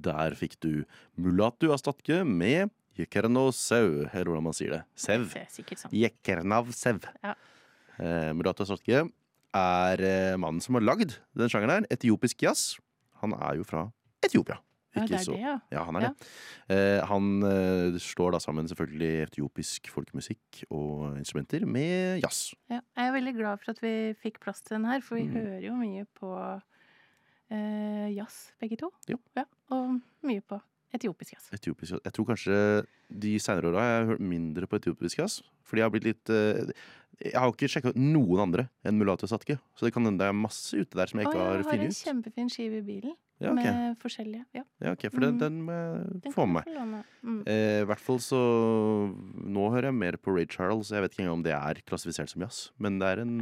Der fikk du Mulatu av Statke med Jekerno Sau, eller hvordan man sier det. Sev. Det er sikkert sånn. Jekernav Sev. Ja. Mulatu av Statke mannen som har lagd den sjangeren her, etiopisk jazz. Han er jo fra Etiopia. Ja, det er det, ja. Ja, han er det. Han slår da sammen selvfølgelig etiopisk folkemusikk og instrumenter med jazz. Ja, jeg er veldig glad for at vi fikk plass til den her, for vi hører jo mye på jazz, begge to. Jo. Ja, og mye på etiopisk jazz. Etiopisk jazz. Jeg tror kanskje de senere årene har jeg hørt mindre på etiopisk jazz, fordi jeg har blitt litt... Jeg har jo ikke sjekket ut noen andre enn Mulatu Statke, så det er masse ute der som jeg ikke har funnet ut. Jeg har en kjempefin skive i bilen. Ja, okay. Med forskjellige, ja. Ja, ok, for den må jeg få med meg. I hvert fall så, nå hører jeg mer på Ray Charles, jeg vet ikke engang om det er klassifisert som jazz, men det er en...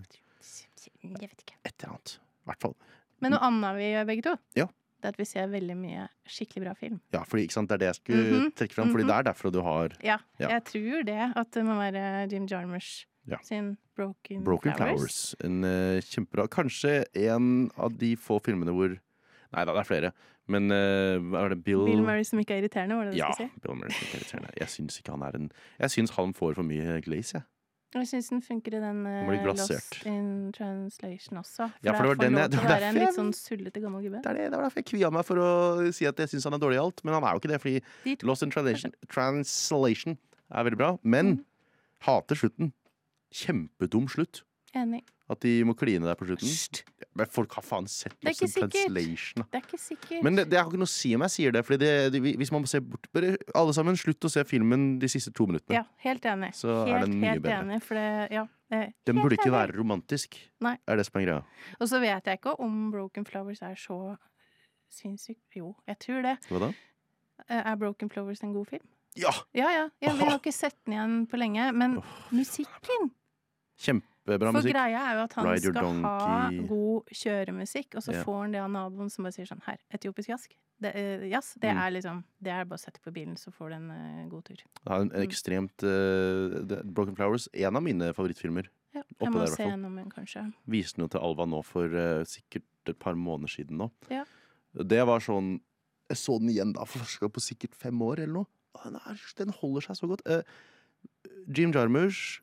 Jeg vet ikke. Et eller annet, i hvert fall. Men noe annet vi gjør begge to, ja. Det er at vi ser veldig mye skikkelig bra film. Ja, fordi ikke sant, det er det jeg skulle trekke frem, fordi det er derfor du har... Ja, jeg tror det, at det må være Jim Jarmusch sin Broken Flowers. En kjempebra, kanskje en av de få filmene hvor... Nei da, det er flere. Men er det Bill Murray som ikke er irriterende, var det du skulle si? Ja, Bill Murray som ikke er irriterende. Jeg synes ikke han er en... Jeg synes han får for mye glaze, jeg. Jeg synes den funker i den Lost in Translation også. For det var den jeg... Det var en litt sånn sullete gammel gubbe. Det var derfor jeg kvia meg for å si at jeg synes han er dårlig i alt. Men han er jo ikke det, fordi Lost in Translation er veldig bra. Men hater slutten. Kjempedum slutt. Enig. At de må kline der på slutten. Men folk har faen sett Lost in Translation. Det er ikke sikkert. Men det har ikke noe å si om jeg sier det, fordi hvis man må se bort, bare alle sammen slutt å se filmen de siste 2 minuttene. Ja, helt enig. Så er den mye bedre. Enig, for den burde ikke være romantisk. Nei. Er det som er greia. Og så vet jeg ikke om Broken Flowers er så sinnssykt. Jo, jeg tror det. Hva da? Er Broken Flowers en god film? Ja! Ja, vi har ikke sett den igjen på lenge, men musikken Kjempebra musikk. For greia er jo at han skal ha god kjøremusikk, og så får han det av naboen som bare sier sånn, her, etiopisk jazz, det er liksom, det er bare å sette på bilen, så får du en god tur. Det er en ekstremt, Broken Flowers, en av mine favorittfilmer. Ja, jeg må se gjennom den kanskje. Viste noe til Alva nå for sikkert et par måneder siden nå. Ja. Det var sånn, jeg så den igjen da, for på sikkert 5 år eller noe. Den holder seg så godt. Jim Jarmusch,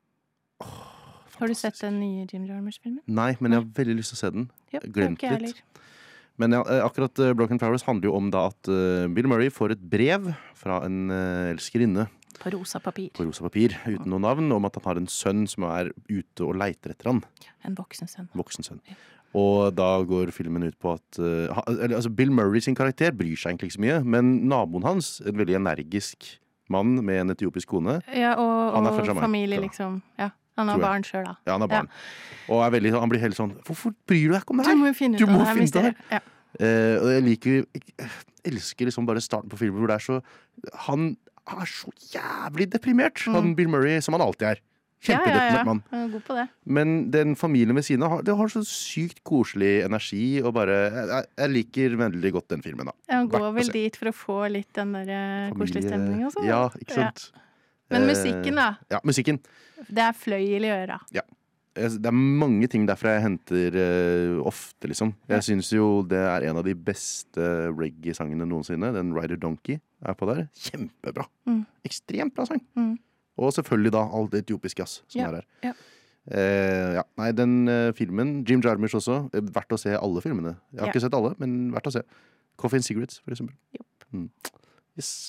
har du sett den nye Jim Jarmusch-filmen? Nei, men jeg har veldig lyst til å se den. Ja, glemt litt. Men akkurat Broken Flowers handler jo om da at Bill Murray får et brev fra en elskerinne. På rosa papir. På rosa papir, uten noe navn, om at han har en sønn som er ute og leiter etter han. En voksen sønn. Voksen sønn. Ja. Og da går filmen ut på at altså Bill Murray sin karakter bryr seg egentlig ikke så mye, men naboen hans, en veldig energisk mann med en etiopisk kone. Ja, og familie liksom, ja. Han har barn selv da. Ja, han har barn. Ja. Og han blir helt sånn, hvorfor bryr du deg ikke om det her? Du må finne ut av det. Ja. Og jeg elsker liksom bare starten på filmen hvor det er så, han er så jævlig deprimert, han Bill Murray, som han alltid er. Kjempedeprimert mann. Han er god på det. Men den familien ved siden av, det har så sykt koselig energi, og bare, jeg liker veldig godt den filmen da. Han går vel dit for å få litt den der koselige stemningen og sånn. Ja, ikke sant? Ja. Men musikken da? Ja, musikken. Det er fløyel i øra. Ja. Det er mange ting derfra jeg henter ofte, liksom. Jeg synes jo det er en av de beste reggae-sangene noensinne. Den Rider Donkey er på der. Kjempebra. Ekstremt bra sang. Og selvfølgelig da alt etiopisk jazz som er her. Ja. Nei, den filmen, Jim Jarmusch også, verdt å se alle filmene. Jeg har ikke sett alle, men verdt å se. Coffee and Cigarettes, for eksempel. Jopp. Yes.